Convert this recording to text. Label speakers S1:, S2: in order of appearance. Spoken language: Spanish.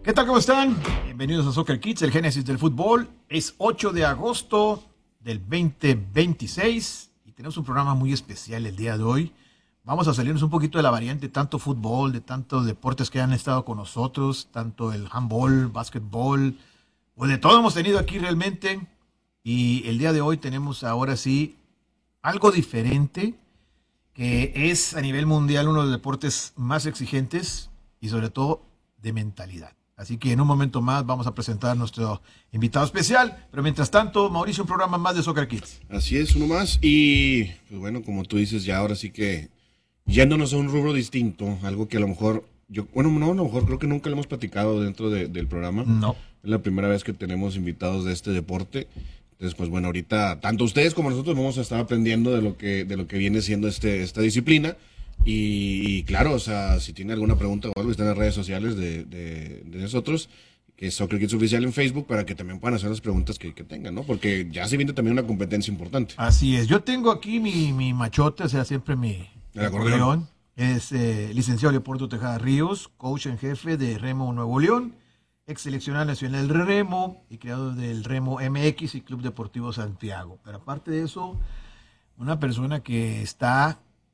S1: ¿Qué tal? ¿Cómo están? Bienvenidos a Soccer Kids, el génesis del fútbol. Es 8 de agosto del 2026 y tenemos un programa muy especial el día de hoy. Vamos a salirnos un poquito de la variante de tanto fútbol, de tantos deportes que han estado con nosotros, tanto el handball, básquetbol, pues de todo hemos tenido aquí realmente. Y el día de hoy tenemos ahora sí algo diferente, que es a nivel mundial uno de los deportes más exigentes y sobre todo de mentalidad. Así que en un momento más vamos a presentar a nuestro invitado especial, pero mientras tanto, Mauricio, un programa más de Soccer Kids.
S2: Así es, uno más. Y pues bueno, como tú dices, ya ahora sí que yéndonos a un rubro distinto, algo que a lo mejor, no, a lo mejor creo que nunca lo hemos platicado dentro del programa.
S1: No.
S2: Es la primera vez que tenemos invitados de este deporte. Entonces, pues bueno, ahorita tanto ustedes como nosotros vamos a estar aprendiendo de lo que viene siendo esta disciplina. Y claro, o sea, si tiene alguna pregunta o algo, está en las redes sociales de nosotros, que es Soccer Kids Oficial en Facebook, para que también puedan hacer las preguntas que tengan, ¿no? Porque ya se viene también una competencia importante.
S1: Así es. Yo tengo aquí mi machote, o sea, siempre mi
S2: El acordeón.
S1: Es licenciado Leopoldo Tejada Ríos, coach en jefe de Remo Nuevo León, ex seleccionado nacional del Remo y creador del Remo MX y Club Deportivo Santiago. Pero aparte de eso, una persona que está